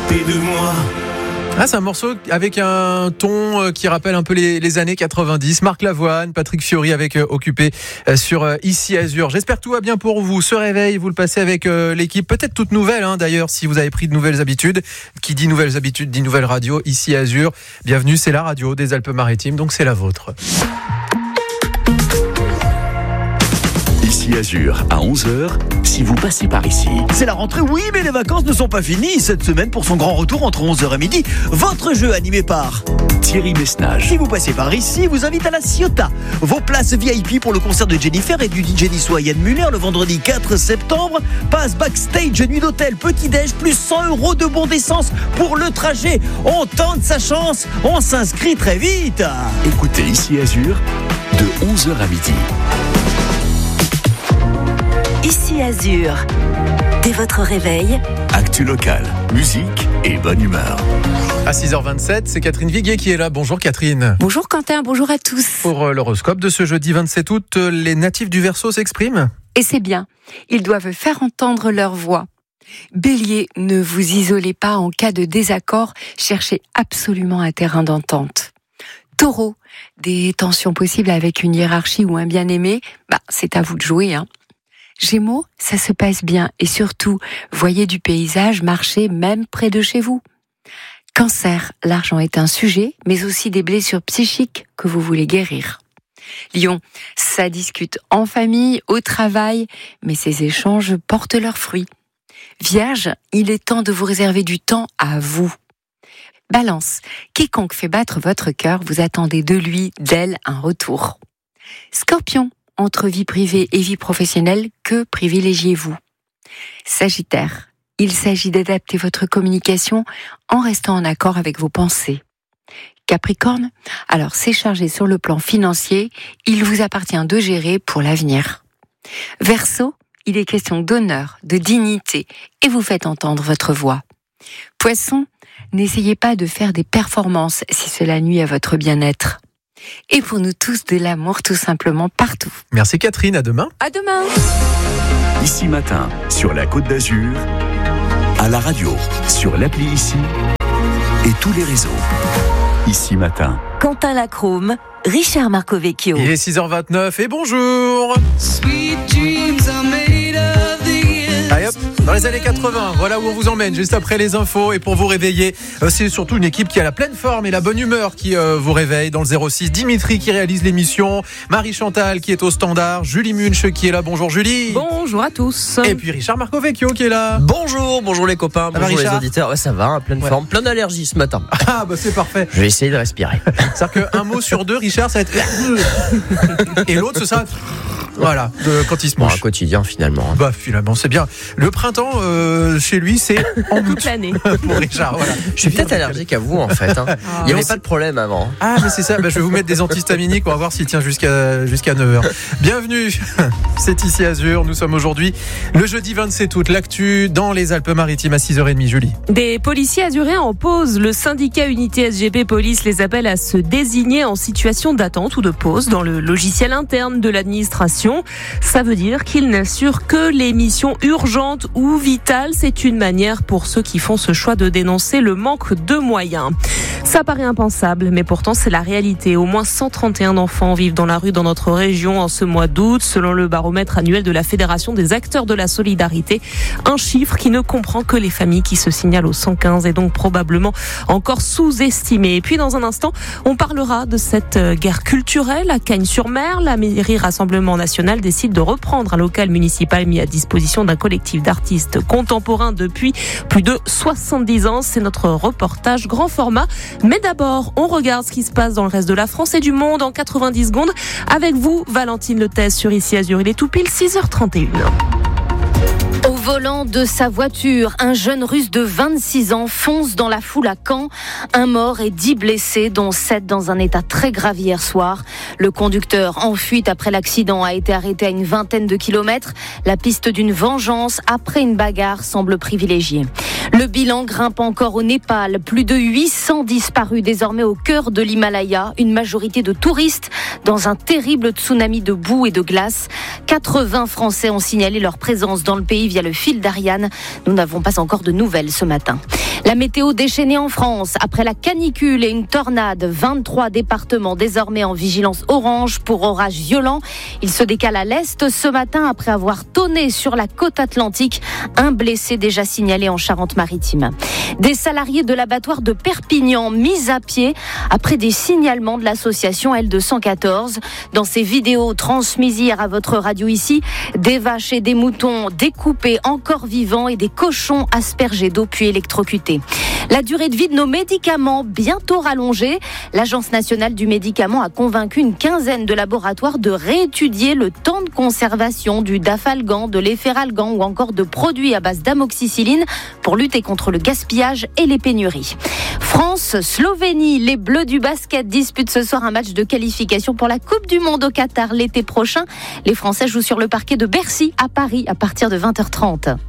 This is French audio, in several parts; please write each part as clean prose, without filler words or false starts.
s'occuper de moi. C'est un morceau avec un ton qui rappelle un peu les années 90. Marc Lavoine, Patrick Fiori avec Occupé sur Ici Azur. J'espère que tout va bien pour vous. Ce réveil, vous le passez avec l'équipe, peut-être toute nouvelle d'ailleurs, si vous avez pris de nouvelles habitudes. Qui dit nouvelles habitudes dit nouvelle radio. Ici Azur, bienvenue, c'est la radio des Alpes-Maritimes, donc c'est la vôtre. Ici Azur, à 11h, si vous passez par ici. C'est la rentrée, oui, mais les vacances ne sont pas finies. Cette semaine, pour son grand retour entre 11h et midi, votre jeu animé par Thierry Messnage. Si vous passez par ici, vous invite à la Ciotat. Vos places VIP pour le concert de Jennifer et du DJ niçois Yann Muller le vendredi 4 septembre. Passe backstage, nuit d'hôtel, petit-déj, plus 100 € de bon d'essence pour le trajet. On tente sa chance, on s'inscrit très vite. Écoutez Ici Azur, de 11h à midi. Ici Azur, dès votre réveil, Actu local, musique et bonne humeur. À 6h27, c'est Catherine Viguier qui est là. Bonjour Catherine. Bonjour Quentin, bonjour à tous. Pour l'horoscope de ce jeudi 27 août, les natifs du Verseau s'expriment. Et c'est bien, ils doivent faire entendre leur voix. Bélier, ne vous isolez pas en cas de désaccord, cherchez absolument un terrain d'entente. Taureau, des tensions possibles avec une hiérarchie ou un bien-aimé, c'est à vous de jouer, Gémeaux, ça se passe bien et surtout, voyez du paysage marcher même près de chez vous. Cancer, l'argent est un sujet, mais aussi des blessures psychiques que vous voulez guérir. Lion, ça discute en famille, au travail, mais ces échanges portent leurs fruits. Vierge, il est temps de vous réserver du temps à vous. Balance, quiconque fait battre votre cœur, vous attendez de lui, d'elle, un retour. Scorpion, entre vie privée et vie professionnelle, que privilégiez-vous ? Sagittaire, il s'agit d'adapter votre communication en restant en accord avec vos pensées. Capricorne, alors c'est chargé sur le plan financier, il vous appartient de gérer pour l'avenir. Verseau, il est question d'honneur, de dignité, et vous faites entendre votre voix. Poisson, n'essayez pas de faire des performances si cela nuit à votre bien-être. Et pour nous tous, de l'amour tout simplement partout. Merci Catherine, à demain. À demain. Ici matin, sur la Côte d'Azur, à la radio, sur l'appli Ici et tous les réseaux. Ici matin. Quentin Lacrome, Richard Marcovecchio. Il est 6h29 et bonjour. Allez hop, dans les années 80, voilà où on vous emmène juste après les infos et pour vous réveiller, c'est surtout une équipe qui a la pleine forme et la bonne humeur qui vous réveille dans le 06. Dimitri qui réalise l'émission, Marie-Chantal qui est au standard, Julie Munch qui est là, bonjour Julie. Bonjour à tous. Et puis Richard Marcovecchio qui est là. Bonjour les copains, Ça bonjour va, les Richard auditeurs, ça va, pleine forme, plein d'allergies ce matin. C'est parfait. Je vais essayer de respirer. C'est-à-dire qu'un mot sur deux, Richard, ça va être... Et l'autre, ce sera... Voilà, quand il se mange. Un quotidien finalement. Finalement, c'est bien. Le printemps, chez lui, c'est en août. Toute l'année. Pour Richard, voilà. Je suis peut-être allergique à vous en fait. Il n'y avait pas de problème avant. Mais c'est ça, je vais vous mettre des antihistaminiques, on va voir s'il tient jusqu'à 9h. Bienvenue, c'est Ici Azur, nous sommes aujourd'hui le jeudi 27 août, l'actu dans les Alpes-Maritimes à 6h30, Julie. Des policiers azuréens en pause. Le syndicat Unité SGP Police les appelle à se désigner en situation d'attente ou de pause dans le logiciel interne de l'administration. Ça veut dire qu'ils n'assurent que les missions urgentes ou vitales. C'est une manière pour ceux qui font ce choix de dénoncer le manque de moyens. Ça paraît impensable, mais pourtant c'est la réalité. Au moins 131 enfants vivent dans la rue dans notre région en ce mois d'août, selon le baromètre annuel de la Fédération des acteurs de la solidarité. Un chiffre qui ne comprend que les familles qui se signalent au 115 et donc probablement encore sous-estimé. Et puis dans un instant, on parlera de cette guerre culturelle à Cagnes-sur-Mer. La mairie Rassemblement National décide de reprendre un local municipal mis à disposition d'un collectif d'artistes contemporains depuis plus de 70 ans. C'est notre reportage grand format. Mais d'abord, on regarde ce qui se passe dans le reste de la France et du monde en 90 secondes. Avec vous, Valentine Lethès sur Ici Azur. Il est tout pile 6h31. Au volant de sa voiture, un jeune Russe de 26 ans fonce dans la foule à Caen. Un mort et 10 blessés, dont 7 dans un état très grave hier soir. Le conducteur en fuite après l'accident a été arrêté à une vingtaine de kilomètres. La piste d'une vengeance après une bagarre semble privilégiée. Le bilan grimpe encore au Népal. Plus de 800 disparus désormais au cœur de l'Himalaya. Une majorité de touristes dans un terrible tsunami de boue et de glace. 80 Français ont signalé leur présence dans le pays via le fil d'Ariane. Nous n'avons pas encore de nouvelles ce matin. La météo déchaînée en France. Après la canicule et une tornade, 23 départements désormais en vigilance orange pour orages violents. Il se décale à l'est ce matin après avoir tonné sur la côte atlantique. Un blessé déjà signalé en Charente-Maritime. Des salariés de l'abattoir de Perpignan mis à pied après des signalements de l'association L214. Dans ces vidéos transmises hier à votre radio ici, des vaches et des moutons découpés encore vivants et des cochons aspergés d'eau puis électrocutés. La durée de vie de nos médicaments bientôt rallongée. L'Agence nationale du médicament a convaincu une quinzaine de laboratoires de réétudier le temps de conservation du Dafalgan, de l'Efferalgan ou encore de produits à base d'amoxicilline pour lutter contre le gaspillage et les pénuries. France-Slovénie, les Bleus du basket disputent ce soir un match de qualification pour la Coupe du Monde au Qatar l'été prochain. Les Français jouent sur le parquet de Bercy à Paris à partir de 20h30.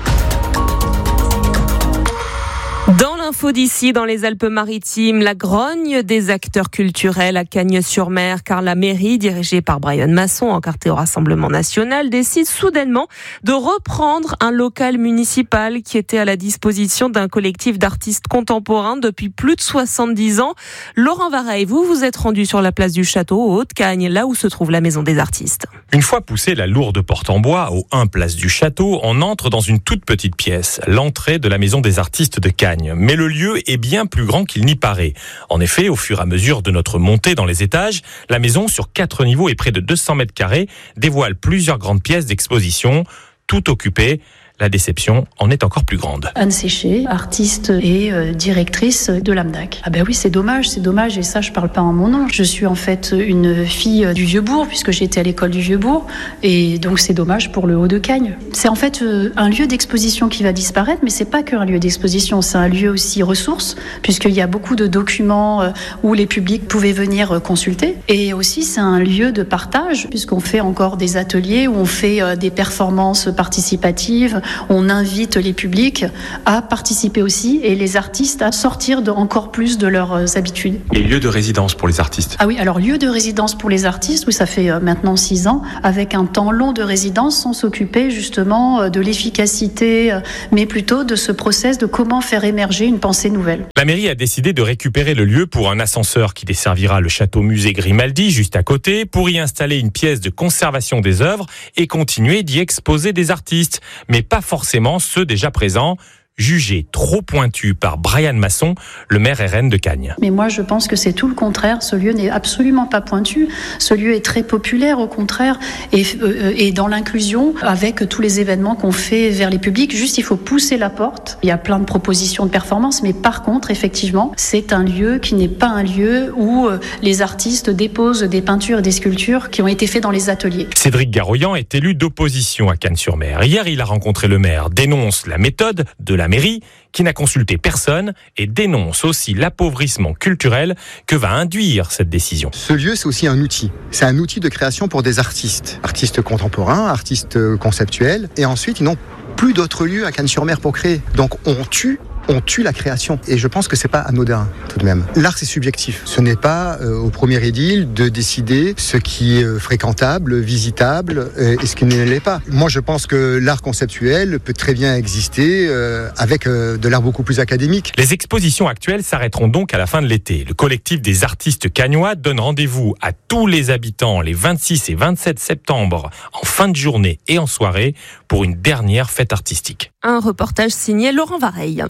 Dans l'info d'ici, dans les Alpes-Maritimes, la grogne des acteurs culturels à Cagnes-sur-Mer, car la mairie, dirigée par Brian Masson, encarté au Rassemblement national, décide soudainement de reprendre un local municipal qui était à la disposition d'un collectif d'artistes contemporains depuis plus de 70 ans. Laurent Vareille, vous êtes rendu sur la place du Château, au Haut-de-Cagnes, là où se trouve la maison des artistes. Une fois poussée la lourde porte en bois, au 1 place du Château, on entre dans une toute petite pièce, l'entrée de la maison des artistes de Cagnes. Mais le lieu est bien plus grand qu'il n'y paraît. En effet, au fur et à mesure de notre montée dans les étages, la maison, sur 4 niveaux et près de 200 mètres carrés, dévoile plusieurs grandes pièces d'exposition, toutes occupées. La déception en est encore plus grande. Anne Séché, artiste et directrice de l'AMDAC. Ah ben oui, c'est dommage, et ça je parle pas en mon nom. Je suis en fait une fille du Vieux-Bourg, puisque j'ai été à l'école du Vieux-Bourg, et donc c'est dommage pour le Haut-de-Cagnes. C'est en fait un lieu d'exposition qui va disparaître, mais c'est pas qu'un lieu d'exposition, c'est un lieu aussi ressource, puisqu'il y a beaucoup de documents où les publics pouvaient venir consulter, et aussi c'est un lieu de partage, puisqu'on fait encore des ateliers, où on fait des performances participatives. On invite les publics à participer aussi et les artistes à sortir encore plus de leurs habitudes. Et lieu de résidence pour les artistes. Ah oui, alors lieu de résidence pour les artistes, oui, ça fait maintenant 6 ans, avec un temps long de résidence sans s'occuper justement de l'efficacité, mais plutôt de ce process de comment faire émerger une pensée nouvelle. La mairie a décidé de récupérer le lieu pour un ascenseur qui desservira le château-musée Grimaldi, juste à côté, pour y installer une pièce de conservation des œuvres et continuer d'y exposer des artistes. Mais pas forcément ceux déjà présents, jugés trop pointus par Brian Masson, le maire RN de Cagnes. Mais moi, je pense que c'est tout le contraire. Ce lieu n'est absolument pas pointu. Ce lieu est très populaire, au contraire, et dans l'inclusion, avec tous les événements qu'on fait vers les publics. Juste, il faut pousser la porte. Il y a plein de propositions de performance, mais par contre, effectivement, c'est un lieu qui n'est pas un lieu où les artistes déposent des peintures et des sculptures qui ont été faits dans les ateliers. Cédric Garoyan est élu d'opposition à Cagnes-sur-Mer. Hier, il a rencontré le maire, dénonce la méthode de la mairie qui n'a consulté personne et dénonce aussi l'appauvrissement culturel que va induire cette décision. Ce lieu, c'est aussi un outil. C'est un outil de création pour des artistes. Artistes contemporains, artistes conceptuels. Et ensuite, ils n'ont plus d'autres lieux à Cagnes-sur-Mer pour créer. Donc on tue la création. Et je pense que c'est pas anodin, tout de même. L'art, c'est subjectif. Ce n'est pas au premier édile de décider ce qui est fréquentable, visitable et ce qui ne l'est pas. Moi, je pense que l'art conceptuel peut très bien exister avec de l'art beaucoup plus académique. Les expositions actuelles s'arrêteront donc à la fin de l'été. Le collectif des artistes cagnois donne rendez-vous à tous les habitants les 26 et 27 septembre en fin de journée et en soirée pour une dernière fête artistique. Un reportage signé Laurent Vareille.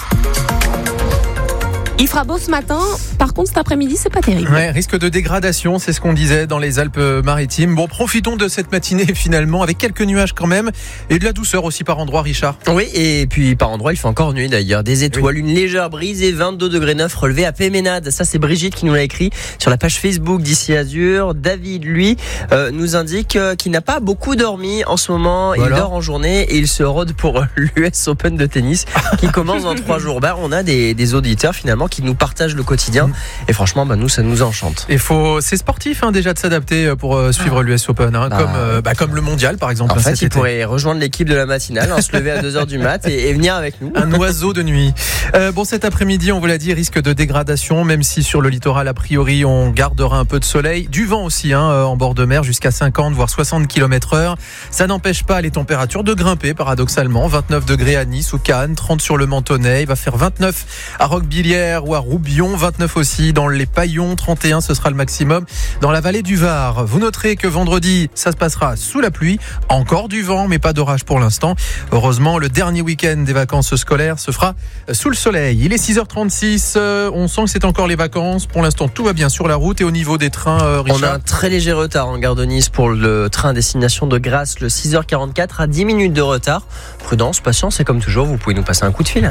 Il fera beau ce matin, par contre cet après-midi c'est pas terrible. Ouais, risque de dégradation, c'est ce qu'on disait dans les Alpes-Maritimes. Bon, profitons de cette matinée finalement avec quelques nuages quand même et de la douceur aussi par endroits, Richard. Oui, et puis par endroits il fait encore nuit d'ailleurs. Des étoiles, une légère brise et 22 degrés 9 relevés à Péménade. Ça c'est Brigitte qui nous l'a écrit sur la page Facebook d'Ici Azur. David, lui, nous indique qu'il n'a pas beaucoup dormi en ce moment. Voilà. Il dort en journée et il se rôde pour l'US Open de tennis qui commence dans 3 jours. On a des auditeurs finalement également qui nous partagent le quotidien. Et franchement, nous, ça nous enchante. Et c'est sportif déjà de s'adapter pour suivre l'US Open, comme le mondial par exemple. En fait, il pourrait rejoindre l'équipe de la matinale, se lever à 2h du mat et venir avec nous. Un oiseau de nuit. Cet après-midi, on vous l'a dit, risque de dégradation, même si sur le littoral, a priori, on gardera un peu de soleil. Du vent aussi, en bord de mer, jusqu'à 50 voire 60 km/h. Ça n'empêche pas les températures de grimper, paradoxalement. 29 degrés à Nice ou Cannes, 30 sur le Mentonnet. Il va faire 29 à Roquebillière ou à Roubion, 29 aussi dans les Paillons, 31 ce sera le maximum dans la vallée du Var. Vous noterez que vendredi, ça se passera sous la pluie. Encore du vent, mais pas d'orage pour l'instant. Heureusement, le dernier week-end des vacances scolaires se fera sous le soleil. Il est 6h36, on sent que c'est encore les vacances. Pour l'instant, tout va bien sur la route. Et au niveau des trains, Richard, on a un très léger retard en gare de Nice pour le train à destination de Grasse, le 6h44 à 10 minutes de retard. Prudence, patience et comme toujours, vous pouvez nous passer un coup de fil.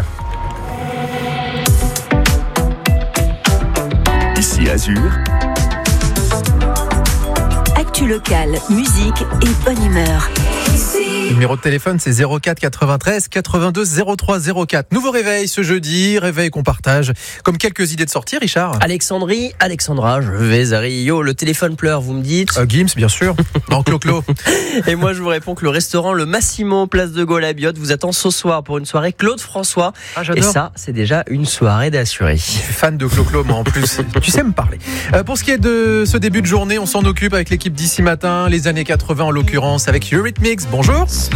Ici Azur. Actu locale, musique et bonne humeur. Le numéro de téléphone, c'est 04 93 82 03 04. Nouveau réveil ce jeudi, réveil qu'on partage. Comme quelques idées de sortie, Richard. Alexandra, je vais à Rio. Le téléphone pleure, vous me dites Gims, bien sûr. Non, Clo-Clo. Et moi, je vous réponds que le restaurant Le Massimo, place de Gaulle à Biot, vous attend ce soir pour une soirée Claude François. J'adore. Et ça, c'est déjà une soirée d'assurée. Je suis fan de Clo-Clo, moi en plus. Tu sais me parler. Pour ce qui est de ce début de journée, on s'en occupe avec l'équipe d'ici matin, les années 80 en l'occurrence, avec Eurythmics. Bonjour.